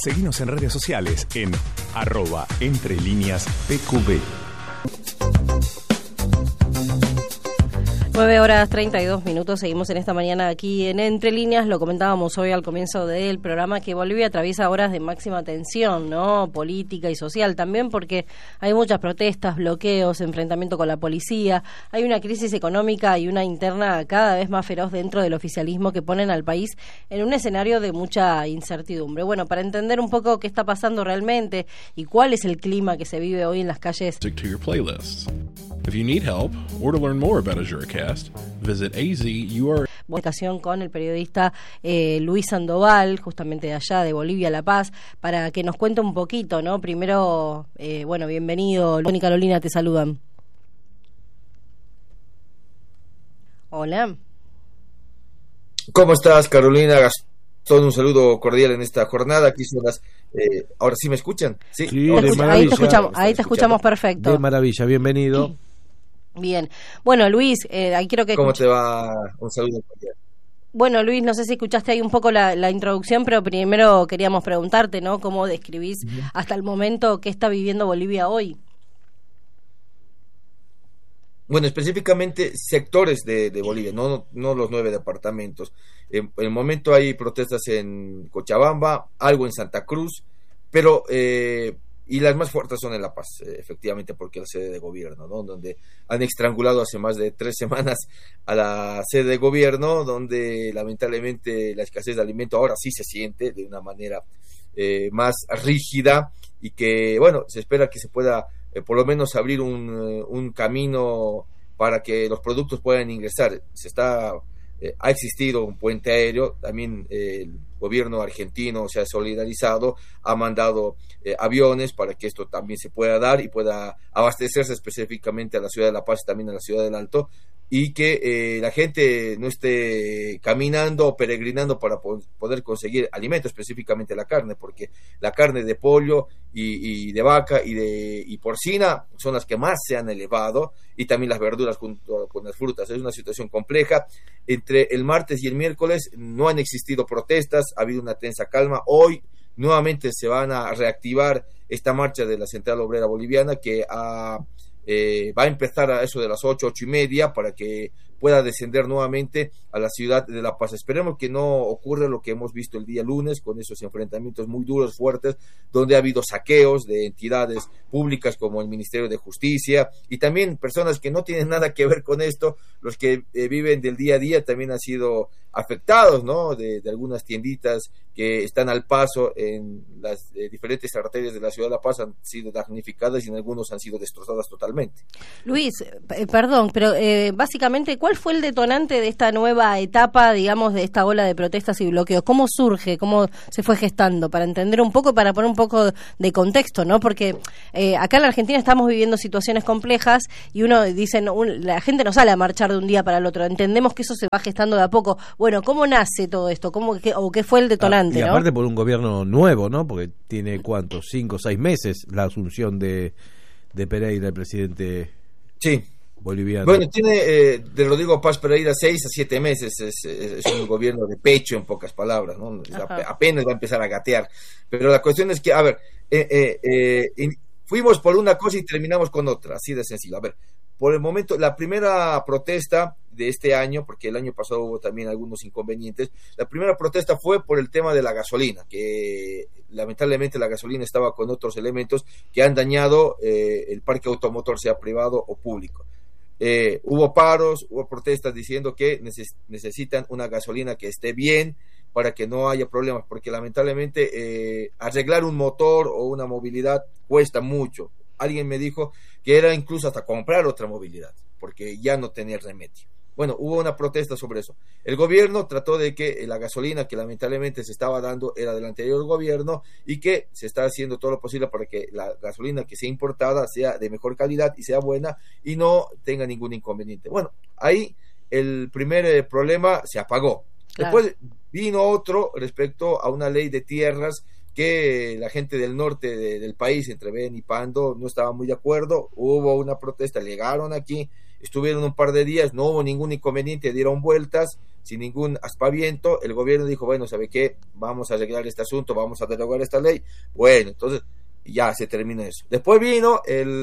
Seguinos en redes sociales en @entrelineaspqb. 9:32, seguimos en esta mañana aquí en Entre Líneas. Lo comentábamos hoy al comienzo del programa que Bolivia atraviesa horas de máxima tensión, ¿no? Política y social también, porque hay muchas protestas, bloqueos, enfrentamiento con la policía, hay una crisis económica y una interna cada vez más feroz dentro del oficialismo que ponen al país en un escenario de mucha incertidumbre. Bueno, para entender un poco qué está pasando realmente y cuál es el clima que se vive hoy en las calles. To your playlists. If you need help or to learn more about AzuraCast, visit AZUR. Comunicación con el periodista Luis Sandoval, justamente de allá, de Bolivia, La Paz, para que nos cuente un poquito, ¿no? Primero, bienvenido. Luis y Carolina te saludan. Hola. ¿Cómo estás, Carolina? Gastón, un saludo cordial en esta jornada. Aquí son las... ¿ahora sí me escuchan? Sí, ahí te escuchamos perfecto. De maravilla, bienvenido. Bien. Bueno, Luis, ahí quiero que... ¿Cómo te va? Un saludo cordial. Bueno, Luis, no sé si escuchaste ahí un poco la introducción, pero primero queríamos preguntarte, ¿no? ¿Cómo describís hasta el momento qué está viviendo Bolivia hoy? Bueno, específicamente sectores de Bolivia, no los 9 departamentos. En el momento hay protestas en Cochabamba, algo en Santa Cruz, pero y las más fuertes son en La Paz, efectivamente, porque es la sede de gobierno, ¿no? Donde han estrangulado hace más de 3 semanas a la sede de gobierno, donde lamentablemente la escasez de alimento ahora sí se siente de una manera más rígida y que, bueno, se espera que se pueda por lo menos abrir un camino para que los productos puedan ingresar. Ha existido un puente aéreo, también el gobierno argentino se ha solidarizado, ha mandado aviones para que esto también se pueda dar y pueda abastecerse específicamente a la ciudad de La Paz y también a la ciudad del Alto, y que la gente no esté caminando o peregrinando para poder conseguir alimento, específicamente la carne, porque la carne de pollo y de vaca y porcina son las que más se han elevado, y también las verduras junto con las frutas. Es una situación compleja. Entre el martes y el miércoles no han existido protestas, ha habido una tensa calma. Hoy nuevamente se van a reactivar esta marcha de la Central Obrera Boliviana, que va a empezar a eso de las 8:30 para que pueda descender nuevamente a la ciudad de La Paz. Esperemos que no ocurra lo que hemos visto el día lunes, con esos enfrentamientos muy duros, fuertes, donde ha habido saqueos de entidades públicas como el Ministerio de Justicia, y también personas que no tienen nada que ver con esto, los que viven del día a día, también han sido afectados, ¿no? De algunas tienditas que están al paso en las diferentes arterias de la ciudad de La Paz, han sido damnificadas y en algunos han sido destrozadas totalmente. Luis, perdón, pero básicamente, ¿cuál fue el detonante de esta nueva etapa, digamos, de esta ola de protestas y bloqueos? ¿Cómo surge? ¿Cómo se fue gestando? Para entender un poco y para poner un poco de contexto, ¿no? Porque acá en la Argentina estamos viviendo situaciones complejas y uno dice, la gente no sale a marchar de un día para el otro. Entendemos que eso se va gestando de a poco. Bueno, ¿cómo nace todo esto? ¿Qué fue el detonante? Y aparte, ¿no? Por un gobierno nuevo, ¿no? Porque tiene, ¿cuántos? 5 o 6 meses la asunción de Pereira, el presidente boliviano. Bueno, tiene de Rodrigo Paz Pereira 6 a 7 meses, es un gobierno de pecho, en pocas palabras, ¿no? Apenas va a empezar a gatear. Pero la cuestión es que, a ver, fuimos por una cosa y terminamos con otra, así de sencillo. A ver, por el momento, la primera protesta de este año, porque el año pasado hubo también algunos inconvenientes, la primera protesta fue por el tema de la gasolina, que lamentablemente la gasolina estaba con otros elementos que han dañado el parque automotor, sea privado o público. Hubo paros, hubo protestas diciendo que necesitan una gasolina que esté bien para que no haya problemas, porque lamentablemente arreglar un motor o una movilidad cuesta mucho. Alguien me dijo que era incluso hasta comprar otra movilidad, porque ya no tenía remedio. Bueno, hubo una protesta sobre eso. El gobierno trató de que la gasolina que lamentablemente se estaba dando era del anterior gobierno, y que se está haciendo todo lo posible para que la gasolina que sea importada sea de mejor calidad y sea buena y no tenga ningún inconveniente. Bueno, ahí el primer problema se apagó. Claro. Después vino otro respecto a una ley de tierras que la gente del norte del país, entre Ben y Pando, no estaba muy de acuerdo. Hubo una protesta, llegaron aquí estuvieron un par de días, no hubo ningún inconveniente, dieron vueltas sin ningún aspaviento. El gobierno dijo, bueno, ¿sabe qué? Vamos a arreglar este asunto, vamos a derogar esta ley. Bueno, entonces ya se termina eso. Después vino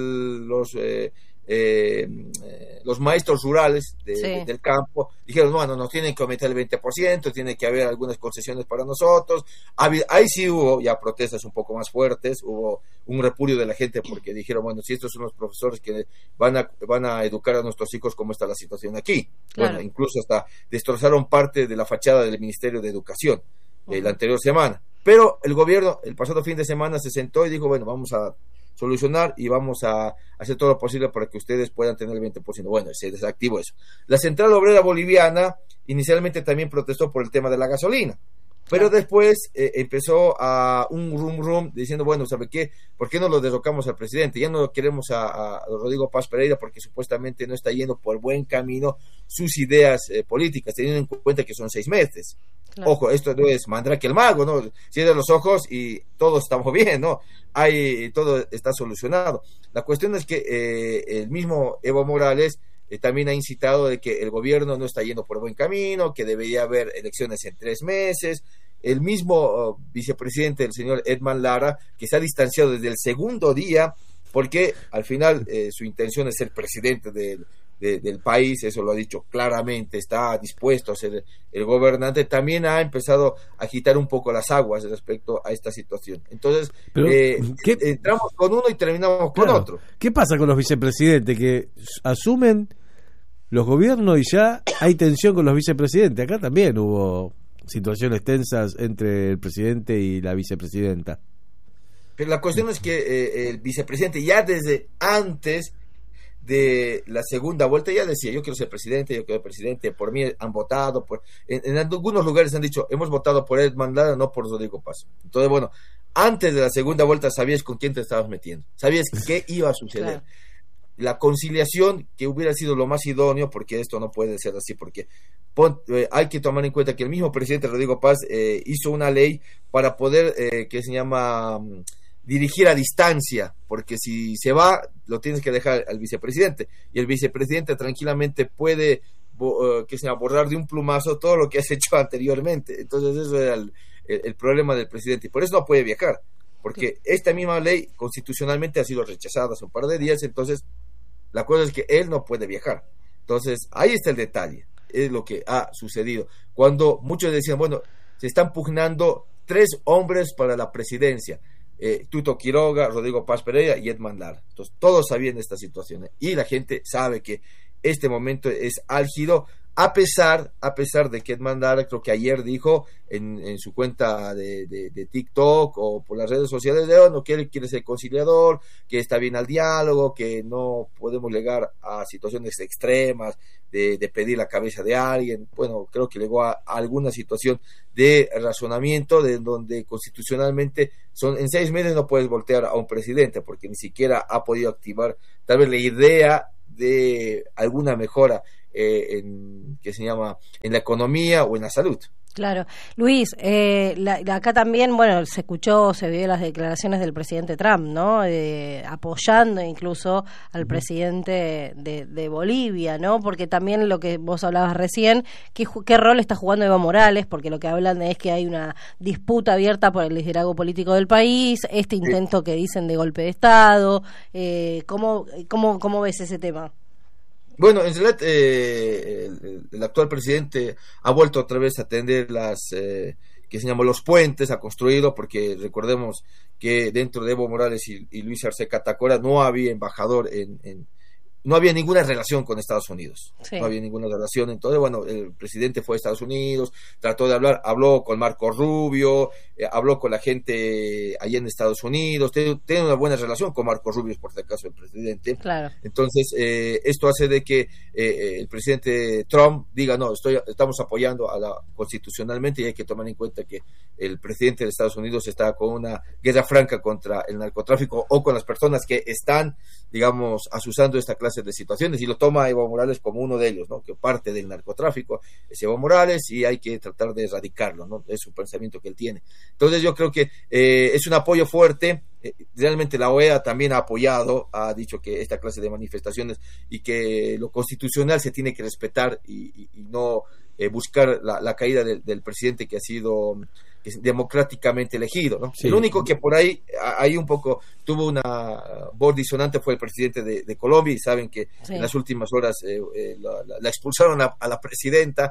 los maestros rurales del campo, dijeron, bueno, nos tienen que aumentar el 20%, tiene que haber algunas concesiones para nosotros. Ahí sí hubo ya protestas un poco más fuertes, hubo un repudio de la gente porque dijeron, bueno, si estos son los profesores que van a educar a nuestros hijos, ¿cómo está la situación aquí? Claro. Bueno, incluso hasta destrozaron parte de la fachada del Ministerio de Educación la anterior semana. Pero el gobierno, el pasado fin de semana, se sentó y dijo, bueno, vamos a solucionar y vamos a hacer todo lo posible para que ustedes puedan tener el 20%. Bueno, se desactivó eso. La Central Obrera Boliviana inicialmente también protestó por el tema de la gasolina, pero después empezó a un rum diciendo, bueno, ¿sabe qué? ¿Por qué no lo derrocamos al presidente? Ya no lo queremos a Rodrigo Paz Pereira porque supuestamente no está yendo por buen camino sus ideas políticas, teniendo en cuenta que son 6 meses. Claro. Ojo, esto no es Mandrake el mago, ¿no? Cierra los ojos y todos estamos bien, ¿no? Todo está solucionado. La cuestión es que el mismo Evo Morales también ha incitado de que el gobierno no está yendo por buen camino, que debería haber elecciones en 3 meses. El mismo vicepresidente, el señor Edman Lara, que se ha distanciado desde el segundo día, porque al final su intención es ser presidente del país, eso lo ha dicho claramente, está dispuesto a ser el gobernante, también ha empezado a agitar un poco las aguas respecto a esta situación. Entonces, entramos con uno y terminamos con otro. ¿Qué pasa con los vicepresidentes que asumen los gobiernos y ya hay tensión con los vicepresidentes? Acá también hubo situaciones tensas entre el presidente y la vicepresidenta. Pero la cuestión es que el vicepresidente ya desde antes de la segunda vuelta ya decía, yo quiero ser presidente, por mí han votado, en algunos lugares han dicho, hemos votado por Edman Lara, no por Rodrigo Paz. Entonces, bueno, antes de la segunda vuelta sabías con quién te estabas metiendo, sabías qué iba a suceder. Claro. La conciliación, que hubiera sido lo más idóneo, porque esto no puede ser así, porque hay que tomar en cuenta que el mismo presidente Rodrigo Paz hizo una ley para poder, que se llama dirigir a distancia, porque si se va, lo tienes que dejar al vicepresidente, y el vicepresidente tranquilamente puede borrar de un plumazo todo lo que has hecho anteriormente. Entonces eso era el problema del presidente, y por eso no puede viajar, porque esta misma ley constitucionalmente ha sido rechazada hace un par de días. Entonces la cosa es que él no puede viajar. Entonces ahí está el detalle, es lo que ha sucedido, cuando muchos decían, bueno, se están pugnando 3 hombres para la presidencia, Tuto Quiroga, Rodrigo Paz Pereira y Edman Lara. Entonces todos sabían de esta situación y la gente sabe que este momento es álgido, a pesar de que Edman Lara, creo que ayer dijo en su cuenta de TikTok o por las redes sociales, no quiere ser conciliador, que está bien al diálogo, que no podemos llegar a situaciones extremas de pedir la cabeza de alguien. Bueno, creo que llegó a alguna situación de razonamiento de donde constitucionalmente en 6 meses no puedes voltear a un presidente, porque ni siquiera ha podido activar tal vez la idea de alguna mejora en la economía o en la salud. Claro. Luis, acá también, bueno, se vio las declaraciones del presidente Trump, ¿no? Apoyando incluso al presidente de Bolivia, ¿no? Porque también lo que vos hablabas recién, ¿qué rol está jugando Evo Morales? Porque lo que hablan es que hay una disputa abierta por el liderazgo político del país, intento que dicen de golpe de Estado. ¿Cómo ves ese tema? Bueno, en realidad el actual presidente ha vuelto otra vez a tender que se llaman los puentes, ha construido, porque recordemos que dentro de Evo Morales y Luis Arce Catacora no había embajador no había ninguna relación con Estados Unidos. Sí. No había ninguna relación. Entonces, bueno, el presidente fue a Estados Unidos, trató de habló con Marco Rubio, habló con la gente allá en Estados Unidos, tiene una buena relación con Marco Rubio, por si acaso, el presidente. Claro. Entonces, esto hace de que el presidente Trump diga, no, estamos apoyando constitucionalmente, y hay que tomar en cuenta que el presidente de Estados Unidos está con una guerra franca contra el narcotráfico o con las personas que están, digamos, asusando esta clase clase de situaciones, y lo toma Evo Morales como uno de ellos, ¿no? Que parte del narcotráfico es Evo Morales y hay que tratar de erradicarlo, ¿no? Es un pensamiento que él tiene. Entonces yo creo que es un apoyo fuerte. Realmente la OEA también ha apoyado, ha dicho que esta clase de manifestaciones y que lo constitucional se tiene que respetar y no buscar la caída del presidente que ha sido democráticamente elegido, ¿no? Sí. El único que por ahí un poco tuvo una voz disonante fue el presidente de Colombia, y saben que sí, en las últimas horas la expulsaron a la presidenta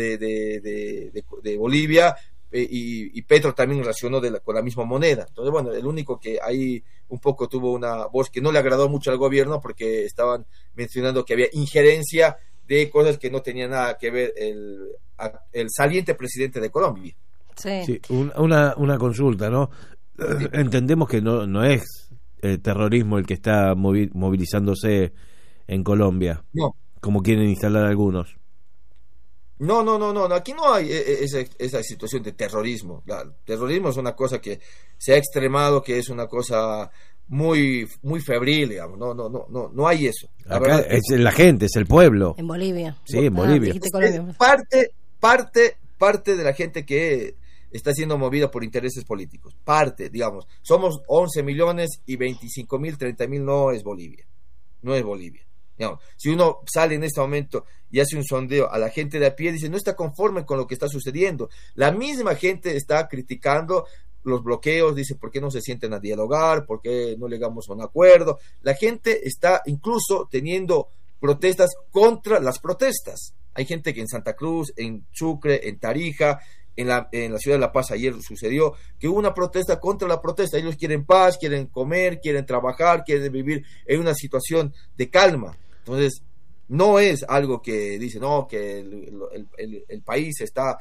de Bolivia, y Petro también reaccionó con la misma moneda. Entonces, bueno, el único que ahí un poco tuvo una voz que no le agradó mucho al gobierno, porque estaban mencionando que había injerencia de cosas que no tenían nada que ver el saliente presidente de Colombia. Sí, sí, una consulta, ¿no? Sí. Entendemos que no es el terrorismo el que está movilizándose en Colombia, no, como quieren instalar algunos. No, aquí no hay esa situación de terrorismo. El terrorismo es una cosa que se ha extremado, que es una cosa muy muy febril, digamos. No hay eso. Acá es la gente, es el pueblo. En Bolivia. Sí, en Bolivia. Parte de la gente que está siendo movida por intereses políticos. Parte, digamos. Somos 11 millones y 25.000, 30.000 no es Bolivia. No es Bolivia. Digamos, si uno sale en este momento y hace un sondeo a la gente de a pie, dice no está conforme con lo que está sucediendo. La misma gente está criticando los bloqueos, dice por qué no se sienten a dialogar, por qué no llegamos a un acuerdo. La gente está incluso teniendo protestas contra las protestas. Hay gente que en Santa Cruz, en Sucre, en Tarija, en la ciudad de La Paz ayer sucedió que hubo una protesta contra la protesta. Ellos quieren paz, quieren comer, quieren trabajar, quieren vivir en una situación de calma. Entonces no es algo que dice no, que el país está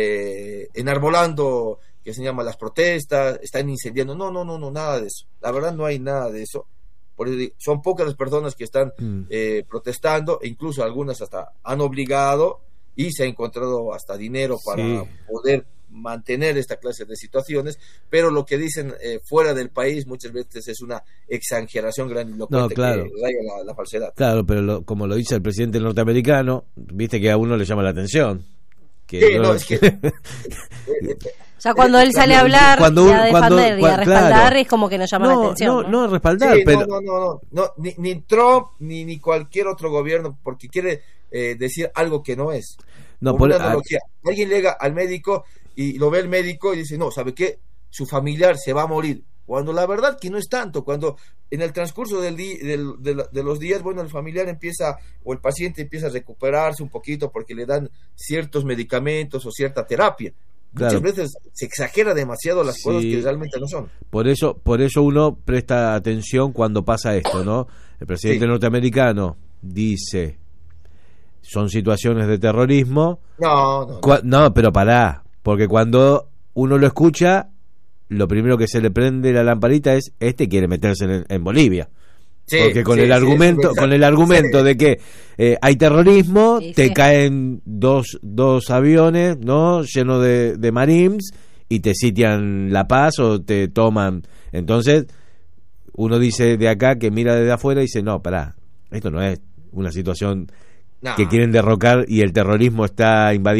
enarbolando, que se llama las protestas, están incendiando. No, nada de eso. La verdad no hay nada de eso. Por eso son pocas las personas que están protestando, e incluso algunas hasta han obligado y se ha encontrado hasta dinero para poder mantener esta clase de situaciones, pero lo que dicen fuera del país muchas veces es una exageración grandilocuente, claro, que raya la falsedad. Claro, pero como lo dice el presidente norteamericano, viste que a uno le llama la atención. Que sí, es que o sea, cuando él sale a hablar y a defender y a respaldar, claro, es como que nos llama la atención. No respaldar, sí, pero no, ni Trump ni cualquier otro gobierno, porque quiere decir algo que no es. Alguien llega al médico y lo ve el médico y dice, no, ¿sabe qué? Su familiar se va a morir. Cuando la verdad que no es tanto, cuando en el transcurso de los días, bueno, el familiar empieza, o el paciente empieza a recuperarse un poquito porque le dan ciertos medicamentos o cierta terapia. Muchas veces se exagera demasiado las cosas que realmente no son. Por eso uno presta atención cuando pasa esto, ¿no? El presidente norteamericano dice, son situaciones de terrorismo. No, pero pará, porque cuando uno lo escucha, lo primero que se le prende la lamparita es quiere meterse en Bolivia. Sí, porque con el argumento de que hay terrorismo, te caen dos aviones, ¿no?, llenos de marines, y te sitian La Paz o te toman. Entonces uno dice de acá, que mira desde afuera y dice, no, pará, esto no es una situación que quieren derrocar y el terrorismo está invadiendo